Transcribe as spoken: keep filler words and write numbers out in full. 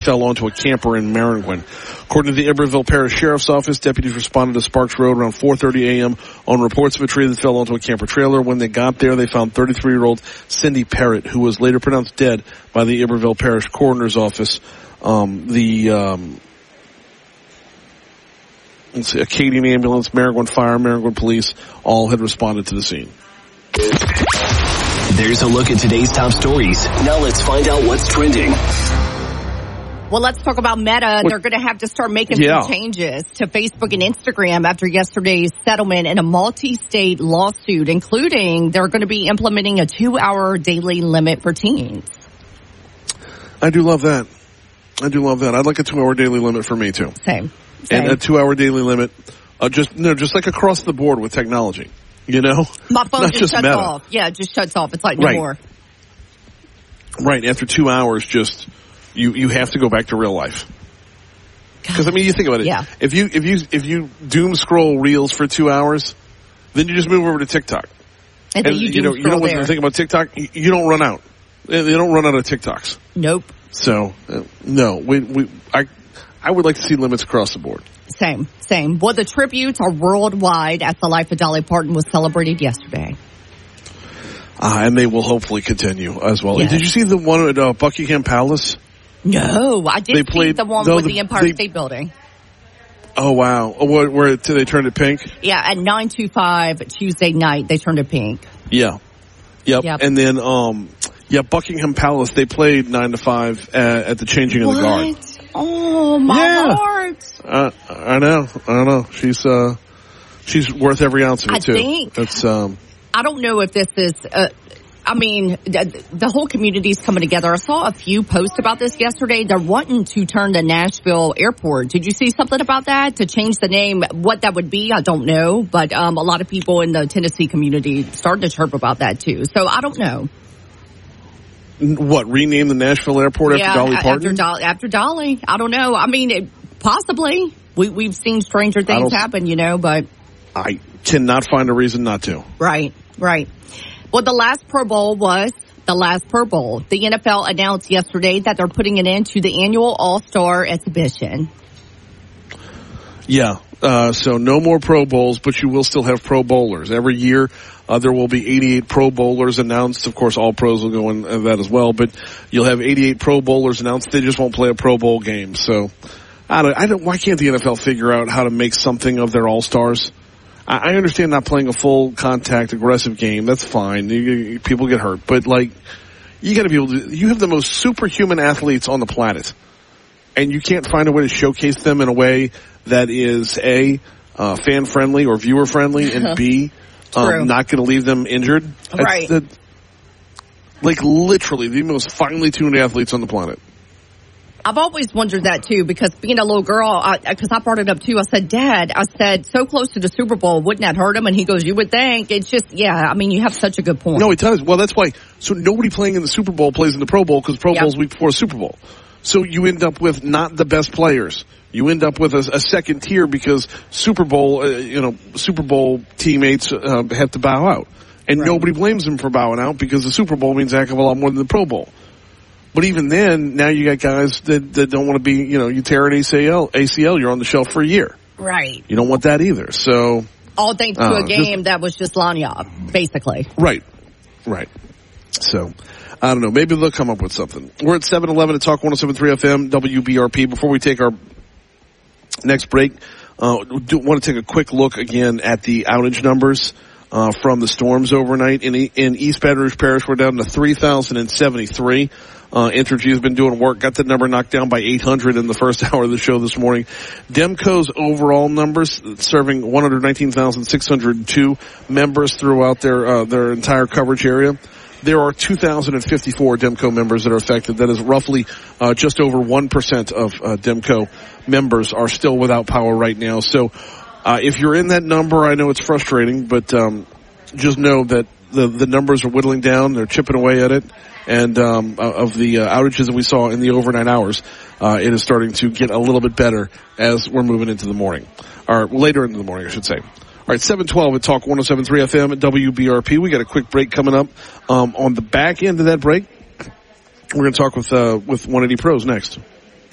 fell onto a camper in Maringouin. According to the Iberville Parish Sheriff's Office, deputies responded to Sparks Road around four thirty a.m. on reports of a tree that fell onto a camper trailer. When they got there, they found thirty-three-year-old Cindy Parrott, who was later pronounced dead by the Iberville Parish Coroner's Office. Um, the um, let's see, Acadian Ambulance, Maringouin Fire, Maringouin Police, all had responded to the scene. There's a look at today's top stories. Now let's find out what's trending. Well, let's talk about Meta. They're going to have to start making yeah. some changes to Facebook and Instagram after yesterday's settlement in a multi-state lawsuit, including they're going to be implementing a two-hour daily limit for teens. I do love that. I do love that. I'd like a two-hour daily limit for me, too. Same. Same. And a two-hour daily limit, uh, just, no, just like across the board with technology. You know? My phone Not just, just shuts Meta. off. Yeah, it just shuts off. It's like no right. more. Right. After two hours, just you you have to go back to real life. Because I mean, you think about it. Yeah. If you if you if you doom scroll reels for two hours, then you just move over to TikTok. And, and then you, you know you know what the thing about TikTok? You, you don't run out. They don't run out of TikToks. Nope. So uh, no, we we I I would like to see limits across the board. Same, same. Well, the tributes are worldwide as the life of Dolly Parton was celebrated yesterday. Uh, and they will hopefully continue as well. Yes. Did you see the one at uh, Buckingham Palace? No, I did they see played, the one no, with the, the Empire they, State Building. Oh, wow. Where, where they turned it pink? Yeah, at nine two five Tuesday night, they turned it pink. Yeah. Yep. yep. And then, um, yeah, Buckingham Palace, they played nine to five at, at the changing what? of the guard. Oh, my yeah. heart. Uh, I know. I don't know. She's, uh, she's worth every ounce of it, I too. think. That's, um, I don't know if this is, uh, I mean, the, the whole community's coming together. I saw a few posts about this yesterday. They're wanting to turn the Nashville airport. Did you see something about that? To change the name? What that would be, I don't know. But um, a lot of people in the Tennessee community started to chirp about that, too. So I don't know. What, rename the Nashville airport yeah, after Dolly Parton? After, Do- after Dolly. I don't know. I mean, it, possibly. We, we've seen stranger things happen, you know, but. I cannot find a reason not to. Right, right. Well, the last Pro Bowl was the last Pro Bowl. The N F L announced yesterday that they're putting an end to the annual All-Star exhibition. Yeah, uh, so no more Pro Bowls, but you will still have Pro Bowlers. Every year, uh, there will be eighty-eight Pro Bowlers announced. Of course, all pros will go in uh, that as well, but you'll have eighty-eight Pro Bowlers announced. They just won't play a Pro Bowl game. So, I don't, I don't, why can't the N F L figure out how to make something of their All-Stars? I, I understand not playing a full contact aggressive game. That's fine. You, you, people get hurt, but like, you gotta be able to, you have the most superhuman athletes on the planet, and you can't find a way to showcase them in a way that is A, uh, fan friendly or viewer friendly, and B, um, not going to leave them injured. Right. The, like literally the most finely tuned athletes on the planet. I've always wondered that too, because being a little girl, because I, I brought it up too. I said, Dad, I said, so close to the Super Bowl, wouldn't that hurt him? And he goes, you would think. It's just, yeah, I mean, you have such a good point. No, it does. Well, that's why. So nobody playing in the Super Bowl plays in the Pro Bowl, because Pro yep. Bowl's week before Super Bowl. So you end up with not the best players. You end up with a, a second tier because Super Bowl, uh, you know, Super Bowl teammates uh, have to bow out. And right. nobody blames them for bowing out, because the Super Bowl means a heck of a lot more than the Pro Bowl. But even then, now you got guys that, that don't want to be, you know, you tear an A C L, A C L, you're on the shelf for a year. Right. You don't want that either. So all thanks to uh, a game just, that was just lanyard, basically. Right. Right. So I don't know. Maybe they'll come up with something. We're at seven eleven at Talk one oh seven point three F M, W B R P. Before we take our next break, uh, do want to take a quick look again at the outage numbers uh, from the storms overnight. In, in East Baton Rouge Parish, we're down to three thousand seventy-three. Uh, Entergy has been doing work, got that number knocked down by eight hundred in the first hour of the show this morning. Demco's overall numbers, serving one hundred nineteen thousand six hundred two members throughout their, uh, their entire coverage area. There are two thousand fifty-four Demco members that are affected. That is roughly uh, just over one percent of uh, Demco members are still without power right now. So uh, if you're in that number, I know it's frustrating, but um, just know that the, the numbers are whittling down. They're chipping away at it. And um, of the uh, outages that we saw in the overnight hours, uh, it is starting to get a little bit better as we're moving into the morning. Or later into the morning, I should say. All right, seven twelve at Talk one oh seven point three F M at W B R P. We got a quick break coming up. Um, on the back end of that break, we're going to talk with uh, with one eighty Pros next.